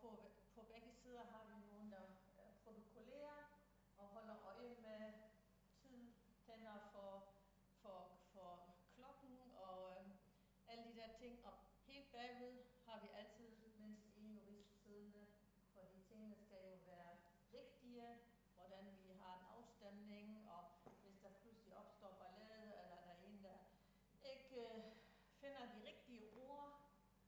på begge sider har vi nogen, der protokollerer og holder øje med tid, tænder for klokken og alle de der ting. Og helt bagved har vi altid mindst en jurist siddende, fordi tingene skal jo være rigtige, hvordan vi har en afstemning, og hvis der pludselig opstår ballade, eller der er en, der ikke finder de rigtige ord.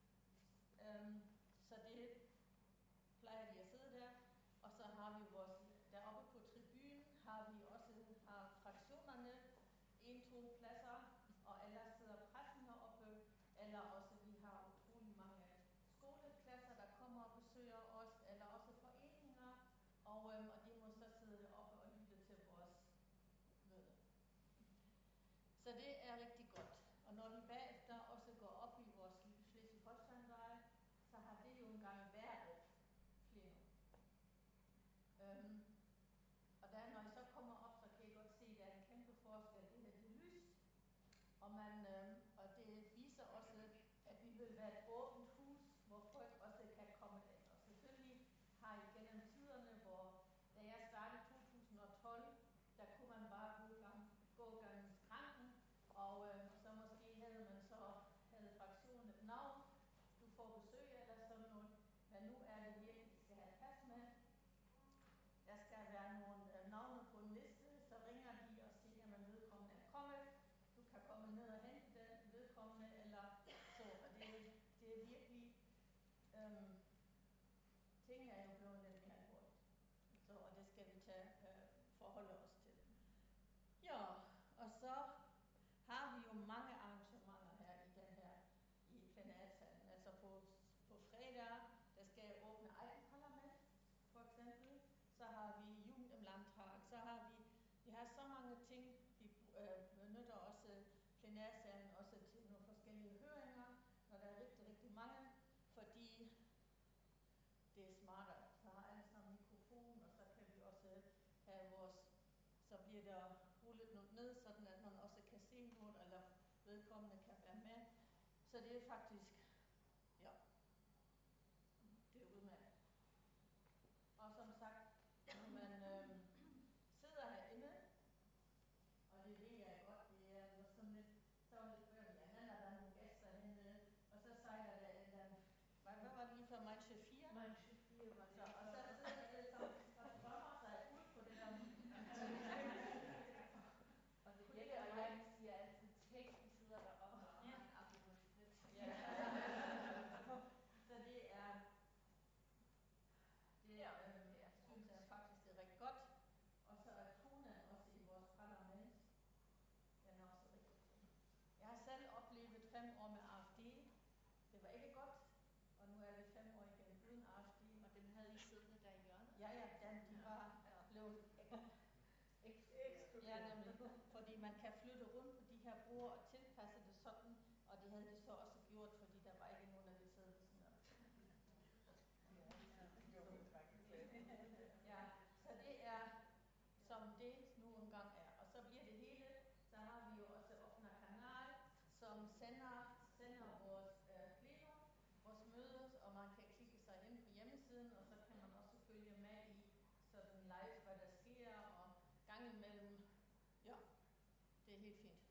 Så det plejer de at sidde der. Og så har vi deroppe på tribunen har vi også fraktionerne 1-2 pladser, og ellers sidder pressen heroppe, eller også vi har utrolig mange skoleklasser, der kommer og besøger os, eller også foreninger, og de må så sidde deroppe og lytte til vores møde. Så det er rigtig godt. Og når vi bagefter også går op i vores Slesvig-Holstein-dreje, så har det jo engang været plenum. Og der, når I så kommer op, så kan I godt se, at der er en kæmpe forskel. Det her det er lyst, og det viser også, at vi vil være et åbent hus, hvor folk også kan komme ind. Og selvfølgelig har I gennem tiderne, hvor da jeg startede 2012, der kunne man bare gå gennem skranken, og så måske havde fraktionen et navn, du får besøg eller sådan noget, men nu er det virkelig, vi skal have pas med. Der skal være nogle navne på en liste, så ringer de og siger, at vedkommende er kommet. Du kan komme ned og hente den vedkommende, eller så. Og det er virkelig, ting er jo blevet lidt mere alvorligt. Så, og det skal vi forholde os til. Ja, og så har vi jo mange arrangementer her i plenærsalen. Altså på fredag, der skal jeg åbne egen parlament, for eksempel. Så har vi Jugend im Landtag, så har vi har så mange ting. Vi benytter også plenærsalen også til nogle forskellige høringer, når der er rigtig, rigtig mange, fordi det er smartere. Så har alle sammen mikrofon, og så kan vi også have så bliver der rullet noget ned, sådan at man også kan se noget, eller vedkommende kan være med. Så det er faktisk, ja, det er udmærket. Og som sagt, når man sidder herinde, og det ved jeg godt, det er sådan lidt, så er der nogle gæster henne, og så sejler der en eller anden, hvad var det lige før, Manche 4? Manche 4 var det. Og så sidder de alle sammen og drømmer sig ud på det der. Og det gælder, og jeg siger altid, tænk, vi sidder deroppe og har en appetit. Ja. Så det er, jeg synes jeg faktisk det er rigtig godt. Og så er tonen også i vores parlament, den er også rigtig god. Jeg har selv oplevet 5 år med AfD. Det var ikke godt, og nu er vi 5 år igen uden AfD. Og dem havde I siddende der i hjørnet? Ja, de var blevet ja, nemlig, fordi man kan flytte rundt på de her bord og tilpasse det sådan, og det havde de så også gjort, fordi der var ikke nogen, der ville sidde ved sådan noget. Ja, så det er, som det nu engang er. Og så bliver det hele, så har vi jo også Offner Kanal, som sender vores plenum, vores møder, og man kan klikke sig ind på hjemmesiden, og så kan man også følge med i sådan live, hvad der sker, og gang imellem. Ja, det er helt fint.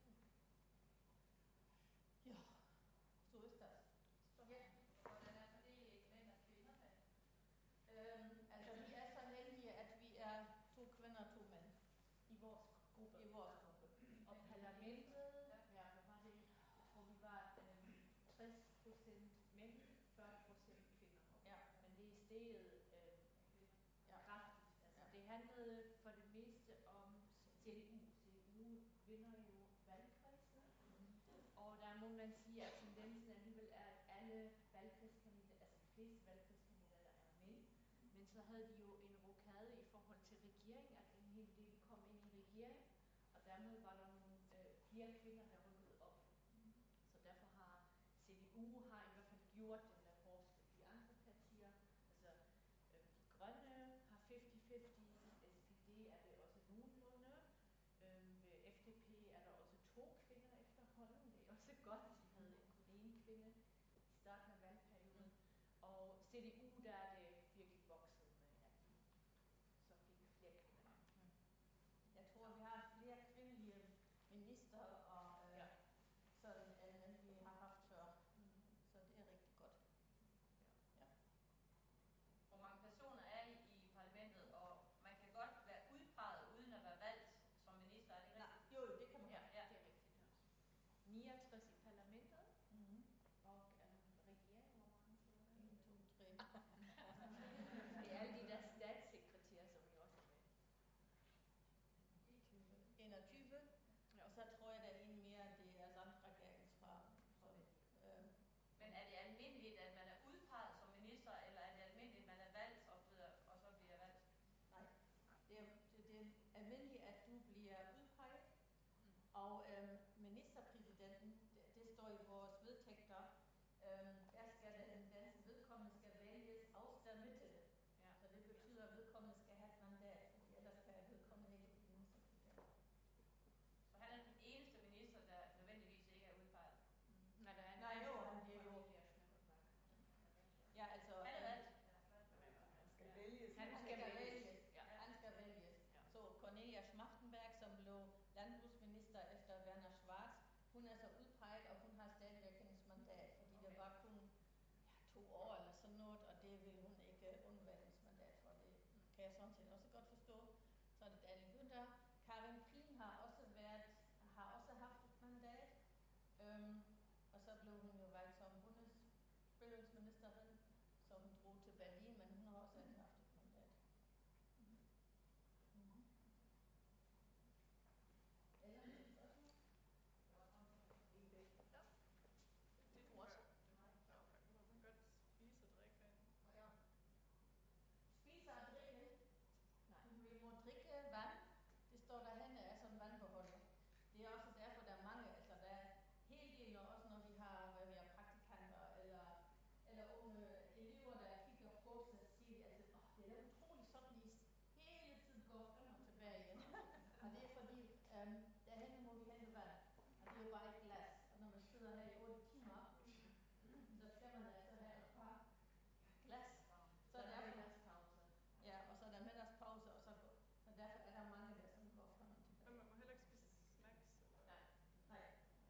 Ja, så er det. Ja, hvordan er fordelingen mænd og kvinder? Altså vi er så heldige, at vi er 2 kvinder og 2 mænd. I vores gruppe. Og parlamentet, ja, hvad var det? Jeg tror vi var 60% mænd, 40% kvinder. Ja. Men det er steget kraftigt. Altså det handlede for det meste om CDU. CDU vinder jo valgkredsene. Og der må man sige, at tendensen alligevel er, at alle valgkredskandidater, altså de fleste valgkredskandidater er mænd. Men så havde de jo en rokade i forhold til regering, at en hel del kom ind i regering. Og dermed var der nogle flere kvinder, der rykkede op. Så derfor har CDU i hvert fald gjort den der forskel. De andre partier, altså de grønne har 50-50, SPD er det også nogenlunde. Ved FDP er der også 2 kvinder efterhånden. Det er også godt, de havde kun 1 kvinde i starten af valgperioden. Og CDU, der er det minister og sådan end vi har haft før. Så det er rigtig godt. Ja. Hvor mange personer er i parlamentet, og man kan godt være udpeget uden at være valgt som minister, er det ikke rigtigt? Jo, det kan man godt. Ja, det er rigtigt. 69 i parlamentet, og regeringen, hvor mange sidder der? 1, 2, 3. Det er alle de der statssekretærer, som jo også er med. 21. Og så tror jeg, der er en mere, det er Sandra Gergens fra. Men er det almindeligt, at man er udpeget som minister, eller er det almindeligt, at man er valgt og så bliver valgt? Nej, det er almindeligt, at du bliver udpeget, og ministerpræsidenten, det står i vores vedtægter, der skal den vedkommende skal vælges afstemmet. Så det betyder, at vedkommende skal have et mandat, fordi ellers kan vedkommende ikke blive ministerpræsident. Så han er den eneste minister, der nødvendigvis ikke er udpeget? Nej, jo, han bliver jo. Ja, altså. Han er valgt. Han skal vælges. Han skal vælges. Så Cornelia Schmachtenberg, som blev landbrugsminister efter Werner Schwarz, hun er så udpeget, og hun har stadigvæk hendes mandat, fordi det var kun 2 år eller sådan noget, og det vil hun ikke undvære hendes mandat for. Det kan jeg sådan set også godt forstå. Så er det Daniel Günther. Karin Pien har også haft et mandat, og så blev hun jo valgt som bundesbildningsministerin, så hun drog til Berlin, men hun har også altid haft et mandat. Eller har du spørgsmål? Det du også? Må man godt spise og drikke herinde? Spise og drikke? Nej. Vi må drikke vand. Det står derhenne af sådan en vandbeholder. Det er også derfor, der er mange, altså der er hele tiden, også når vi har praktikanter eller unge elever, der kigger på, så siger de altid, det er da utroligt sådan, de hele tiden går frem og tilbage igen. Og det er fordi, derhenne må vi hente vand, og det er jo bare et glas. Og når man sidder her i 8 timer, så skal man altså have et par glas. Så derfor, ja, og så er der middagspause, og så derfor er der mange, der sådan går frem og tilbage. Men man må heller ikke spise snacks? Eller? Nej.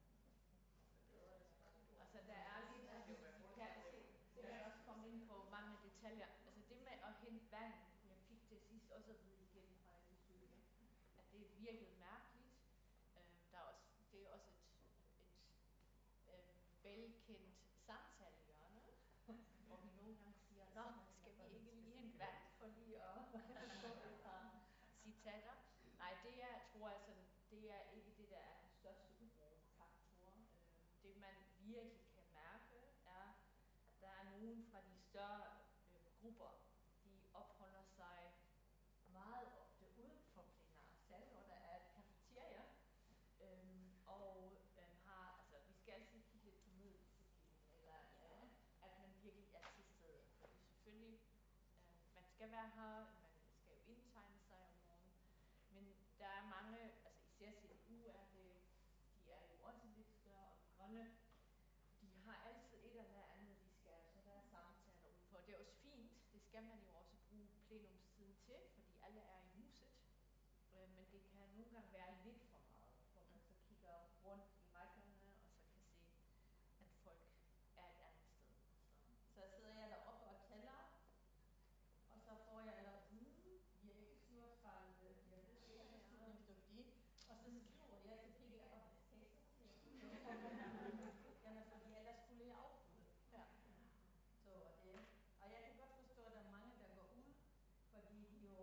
Altså der er lidt, det kan også komme ind på mange detaljer. Altså det med at hente vand, jeg fik det sidst også at vide igen fra et besøg, at det er virkelig mærkeligt. Der er også, det er også et velkendt samtalehjørne, hvor vi nogle gange siger, skal vi ikke lige hente vand for lige at få et par citater. Nej, det er, tror jeg, sådan, det er ikke det, der er den største urofaktor. Det man virkelig kan mærke, er, at der er nogen fra de større grupper, de opholder sig meget ofte uden for plenarsalen, hvor der er et cafeteria, og har, altså vi skal altid kigge lidt på mødedisciplinen, eller at man virkelig er til stede. Fordi selvfølgelig, man skal være her, man skal jo indtegne sig om morgenen, men der er mange, altså især CDU er det, de er jo også lidt større og grønne, de har altid et eller andet, de skal, så der er samtaler udenfor. Det er også fint, det skal man jo også bruge plenumstiden til, fordi alle er i huset, men det kan nogle gange være lidt for meget, hvor man så kigger rundt i rækkerne, og så kan se, at folk er et andet sted. Så sidder jeg deroppe og tæller, og så får jeg vi er ikke 37, vi er ikke beslutningsdygtige, og så skriver jeg til Pegge, og det skal så jamen fordi ellers skulle jeg afbryde. Så og jeg kan godt forstå, at der er mange, der går ud, fordi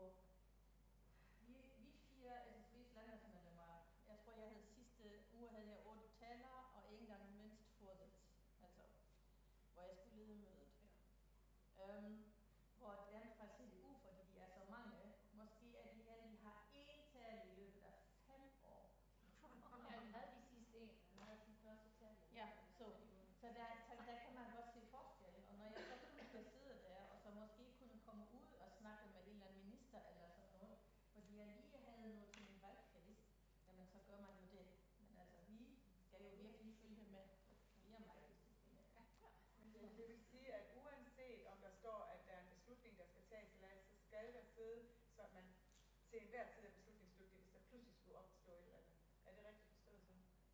vi 4 SSV's landdagsmedlemmer, jeg tror jeg havde sidste uge havde jeg 8 talere, og en gang mindst fordet, altså hvor jeg skulle lede mødet. Hvor dem fra CDU, fordi de er så mange, måske er de heldige, har én tale i løbet af 5 år. Ja, vi havde de sidste en, han havde sin første tale. Ja, så der kan man godt se forskellen, og når jeg så kun skal sidde der, og så måske kunne komme ud og snakke med en eller anden minister eller sådan noget, fordi jeg lige havde noget til min valgkreds, jamen så gør man jo det. Men altså vi skal jo virkelig følge med. Vi er meget disciplineret. Men det vil sige, at uanset om der står, at der er en beslutning, der skal tages eller ej, så skal der sidde, så man til enhver tid er beslutningsdygtig, hvis der pludselig skulle opstå et eller andet. Er det rigtigt forstået så?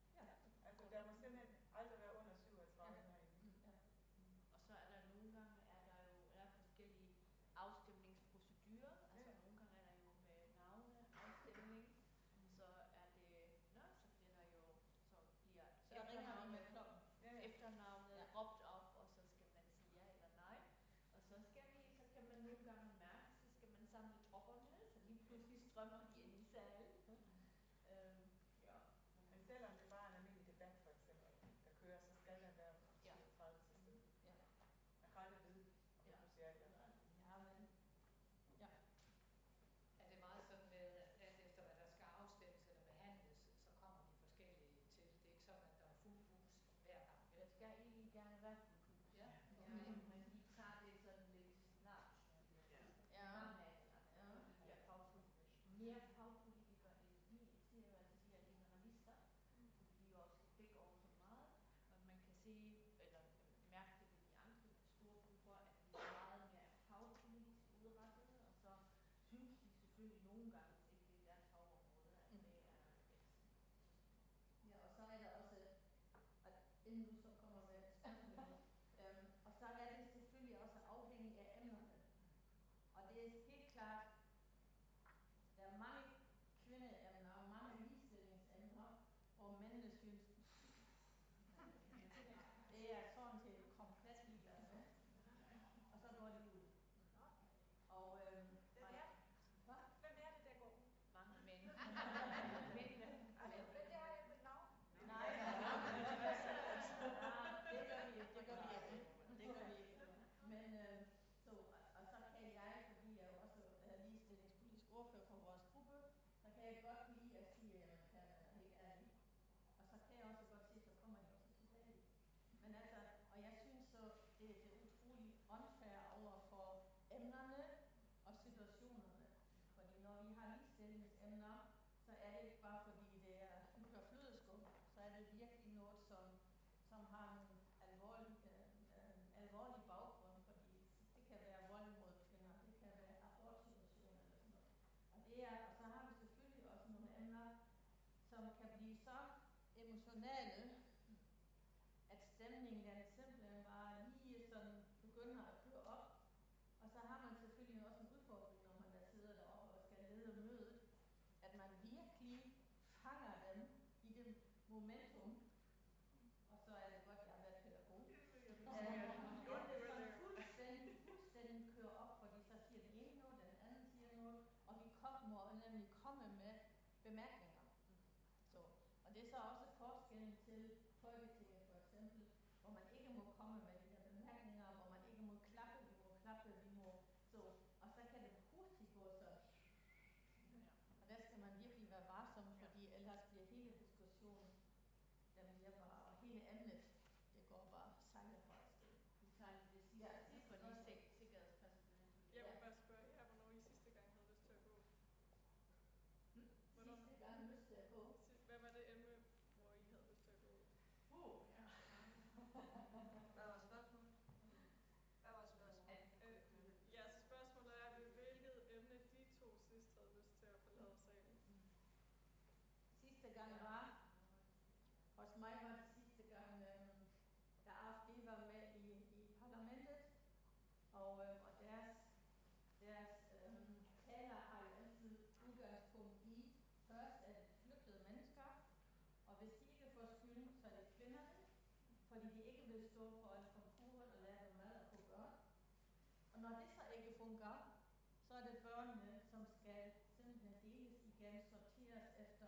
bemærkninger. Så, og det er så også forskellen til Folketinget for eksempel, hvor man ikke må komme med de der bemærkninger, hvor man ikke må klappe, vi må, så, og så kan det hurtigt gå så. Og der skal man virkelig være varsom, fordi ellers bliver hele diskussionen, der bliver bare, og hele emnet, det går bare sejler fra et sted. Vi tager det sidste Ja, for lige sikkerhedspræsident. Jeg vil bare spørge jer, hvornår I sidste gang havde lyst til at gå? Hvornår? Sidste gang lyst til at gå. Hvad var det emne, hvor I havde lyst til at gå? Ja. Hvad var spørgsmålet? Hvad var spørgsmålet? Ja, så spørgsmålet er, hvilket emne de to sidst havde lyst til at forlade salen? Sidste gang var, hos mig var det sidste gang, da AfD var med i parlamentet, og deres taler har jo altid udgangspunkt i, først er det flygtede mennesker, og hvis de ikke får skylden, så er det kvinderne, fordi de ikke vil stå foran komfuret og lave mad og koge børn. Og når det så ikke fungerer, så er det børnene, som skal simpelthen deles igen, sorteres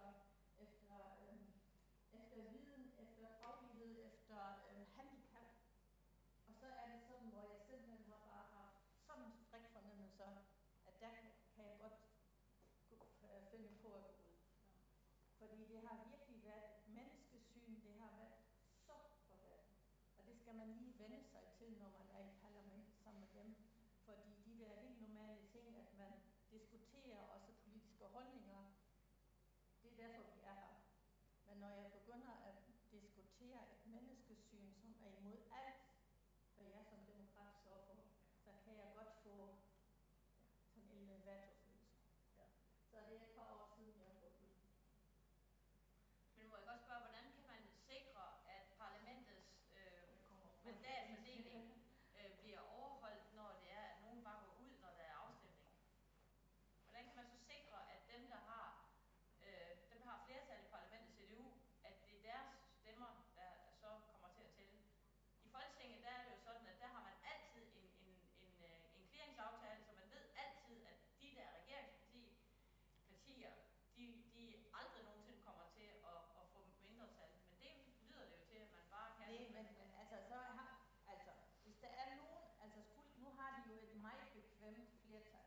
efter viden, efter faglighed, efter handicap. Og så er det sådan, hvor jeg simpelthen har bare haft sådan en skrækfornemmelse, at der kan jeg godt finde på at gå ud. Fordi det har virkelig været et menneskesyn, det har været så forfærdeligt. Og det skal man lige vende sig til, når man er i parlamentet sammen med dem. Fordi de der helt normale ting, at man diskuterer også politiske holdninger, det er derfor vi er her. Men når jeg begynder at diskutere et menneskesyn, som er imod alt, hvad jeg som demokrat står for, så kan jeg godt få sådan en elevatorfølelse. Ja. Så det er et par år siden, jeg har gået ud. Men må jeg godt spørge, hvordan kan man sikre, at parlamentets mandatfordeling bliver overholdt, når det er, at nogen bare går ud, når der er afstemning? Hvordan kan man så sikre, at dem, der har flertal i parlamentet, CDU, at det er deres stemmer, der så kommer til at tælle? I Folketinget, der er det jo sådan, at der har man altid en clearingsaftale, så man ved altid, at de der regeringspartier, de aldrig nogensinde kommer til at få mindretal. Men det lyder det jo til, at man bare kan. Nej, men altså, hvis der er nogen, nu har de jo et meget bekvemt flertal.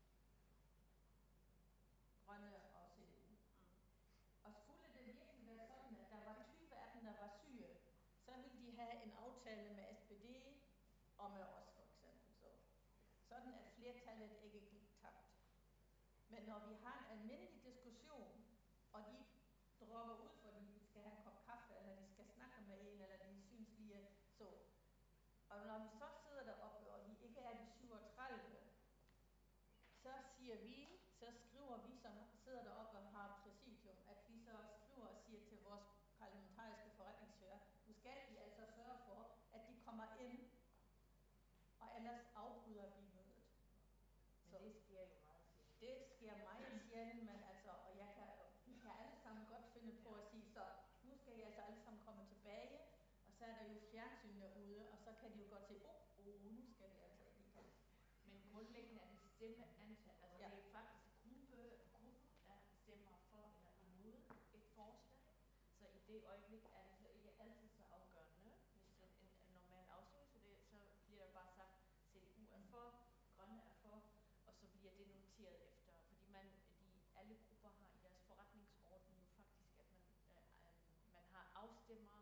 Grønne og CDU. Og skulle det virkelig være sådan, at der var 20 af dem, der var syge, så ville de have en aftale med SPD og med os for eksempel. Sådan at flertallet ikke gik tabt. Men når vi har en almindelig diskussion, og de dropper ud, fordi de skal have en kop kaffe, eller de skal snakke med en, eller de synes lige så. Og når vi så sidder deroppe, og vi ikke er de 37, så siger vi, så skriver vi, som sidder deroppe og har præsidium, at vi så skriver og siger til vores parlamentariske forretningsfører, nu skal de altså sørge for, at de kommer ind, og ellers afbryder vi mødet. Men det sker jo meget sjældent. Det sker meget sjældent, men og vi kan alle sammen godt finde på at sige, så nu skal I altså alle sammen komme tilbage, og så er der jo fjernsyn derude, og så kan de jo godt se, nu skal vi altså ikke igen. Men grundlæggende er det stemmeantal, altså ja. Det er faktisk gruppe, der stemmer for eller imod et forslag, så i det øjeblik er det så ikke altid så afgørende, hvis det er en normal afstemning, så bliver der bare sagt, CDU er for, Grønne er for, og så bliver det noteret efter, fordi alle grupper har i deres forretningsorden jo faktisk, at man har afstemmer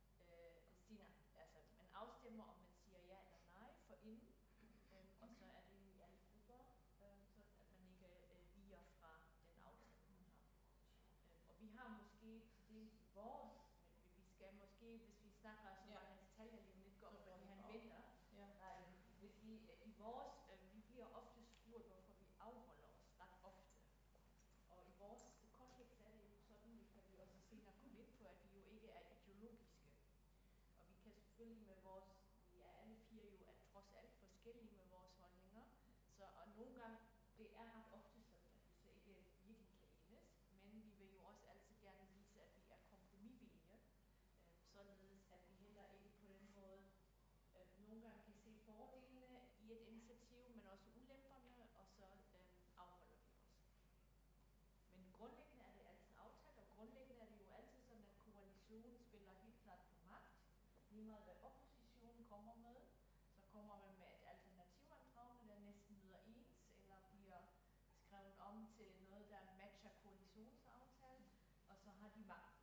man afstemmer, om man siger ja eller nej for inden, og så er det jo i alle grupper, så at man ikke viger fra den aftale, man har. Og vi har måske til dels i vores, men vi skal måske, hvis vi snakker så mange detaljer lige om lidt, går for vi har en vinter. Hvis vi i vores, vi bliver ofte spurgt, hvorfor vi afholder os ret ofte. Og i vores kontekst er det jo sådan, vi kan jo også senere komme ind på, at vi jo ikke er ideologiske. Og vi kan selvfølgelig med vores, vi er alle fire jo er trods alt forskellige med vores holdninger. Så og nogle gange, det er ret ofte sådan, at vi så ikke virkelig kan enes, men vi vil jo også altid gerne vise, at vi er kompromisvillige, således at vi heller ikke på den måde nogle gange kan se fordelene i et initiativ, men også ulemperne, og så afholder vi os. Men grundlæggende er det altid stemmer, hvad oppositionen kommer med. Så kommer man med et alternativandragende, der næsten lyder ens, eller bliver skrevet om til noget, der matcher koalitionsaftalen. Og så har de magt